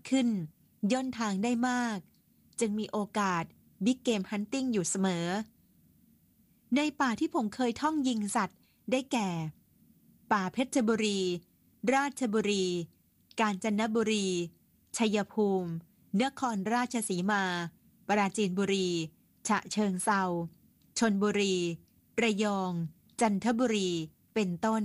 ขึ้นย่นทางได้มากจึงมีโอกาสบิ๊กเกมฮันติ้งอยู่เสมอในป่าที่ผมเคยท่องยิงสัตว์ได้แก่ป่าเพชรบุรีราชบุรีกาญจนบุรีชัยภูมินครราชสีมาปราจีนบุรีฉะเชิงเทราชลบุรีระยองจันทบุรีเป็นต้น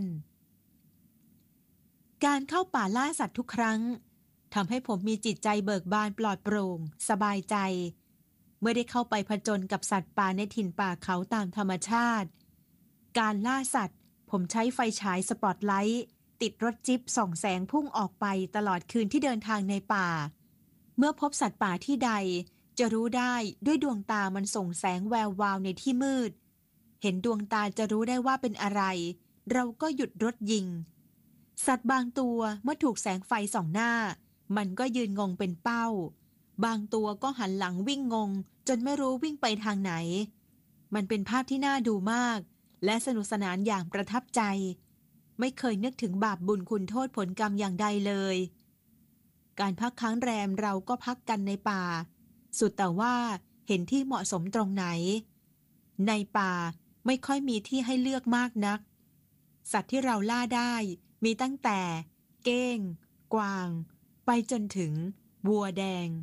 การเข้าป่าล่าสัตว์ทุกครั้งทำให้ผมมีจิตใจเบิกบานปลอดโปร่งสบายใจเมื่อได้เข้าไปผจญกับสัตว์ป่าในถิ่นป่าเขาตามธรรมชาติการล่าสัตว์ผมใช้ไฟฉายสปอตไลท์ติดรถจิ๊บส่องแสงพุ่งออกไปตลอดคืนที่เดินทางในป่าเมื่อพบสัตว์ป่าที่ใดจะรู้ได้ด้วยดวงตามันส่งแสงแวววาวในที่มืดเห็นดวงตาจะรู้ได้ว่าเป็นอะไรเราก็หยุดรถยิงสัตว์บางตัวเมื่อถูกแสงไฟส่องหน้ามันก็ยืนงงเป็นเป้าบางตัวก็หันหลังวิ่งงงจนไม่รู้วิ่งไปทางไหนมันเป็นภาพที่น่าดูมากและสนุกสนานอย่างประทับใจไม่เคยนึกถึงบาปบุญคุณโทษผลกรรมอย่างใดเลยการพักค้างแรมเราก็พักกันในป่าสุดแต่ว่าเห็นที่เหมาะสมตรงไหนในป่าไม่ค่อยมีที่ให้เลือกมากนักสัตว์ที่เราล่าได้มีตั้งแต่เก้งกวางไปจนถึงวัวแดง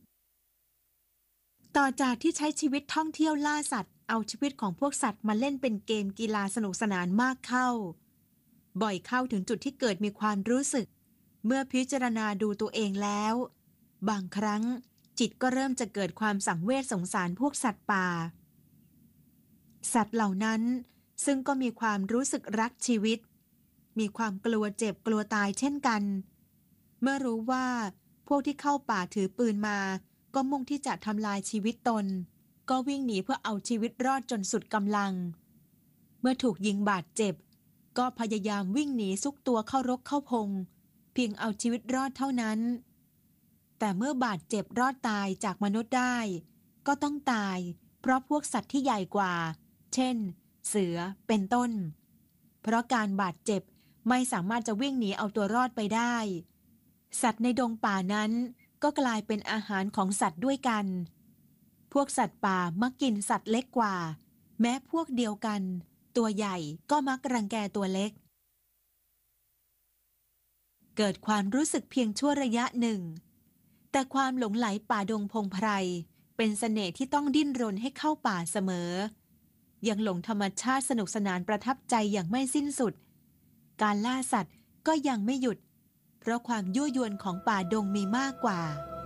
ต่อจากที่ใช้ชีวิตท่องเที่ยวล่าสัตว์เอาชีวิตของพวกสัตว์มาเล่นเป็นเกมกีฬาสนุกสนานมากเข้าบ่อยเข้าถึงจุดที่เกิดมีความรู้สึกเมื่อพิจารณาดูตัวเองแล้วบางครั้งจิตก็เริ่มจะเกิดความสังเวชสงสารพวกสัตว์ป่าสัตว์เหล่านั้นซึ่งก็มีความรู้สึกรักชีวิตมีความกลัวเจ็บกลัวตายเช่นกันเมื่อรู้ว่าพวกที่เข้าป่าถือปืนมาก็มุ่งที่จะทำลายชีวิตตนก็วิ่งหนีเพื่อเอาชีวิตรอดจนสุดกำลังเมื่อถูกยิงบาดเจ็บก็พยายามวิ่งหนีซุกตัวเข้ารกเข้าพงเพียงเอาชีวิตรอดเท่านั้นแต่เมื่อบาดเจ็บรอดตายจากมนุษย์ได้ก็ต้องตายเพราะพวกสัตว์ที่ใหญ่กว่าเช่นเสือเป็นต้นเพราะการบาดเจ็บไม่สามารถจะวิ่งหนีเอาตัวรอดไปได้สัตว์ในดงป่านั้นก็กลายเป็นอาหารของสัตว์ด้วยกันพวกสัตว์ป่ามักกินสัตว์เล็กกว่าแม้พวกเดียวกันตัวใหญ่ก็มักรังแกตัวเล็กเกิดความรู้สึกเพียงชั่วระยะหนึ่งแต่ความหลงไหลป่าดงพงไพรเป็นเสน่ห์ที่ต้องดิ้นรนให้เข้าป่าเสมอยังหลงธรรมชาติสนุกสนานประทับใจอย่างไม่สิ้นสุดการล่าสัตว์ก็ยังไม่หยุดเพราะความยั่วยวนของป่าดงมีมากกว่า